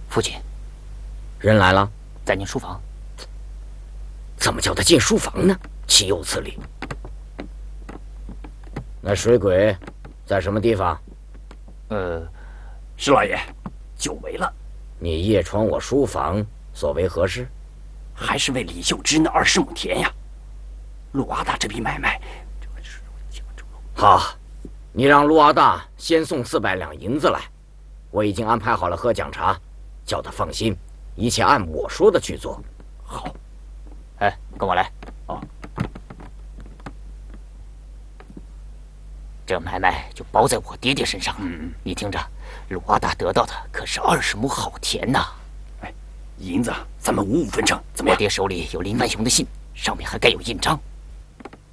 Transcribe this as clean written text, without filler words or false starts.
父亲， 人来了， 在您书房。 怎么叫他进书房呢？岂有此理！那水鬼在什么地方？ 施老爷，久违了。 你夜闯我书房，所为何事？ 还是为李秀芝那20亩田呀。陆阿大这笔买卖， 好，你让陆阿大先送400两银子来，我已经安排好了喝奖茶，叫他放心，一切按我说的去做。 好。 哎，跟我来。 哦。 这买卖就包在我爹爹身上了。你听着，陆阿大得到的可是20亩好田呐。 哎，银子咱们55分成，怎么样？ 我爹手里有林万雄的信，上面还盖有印章。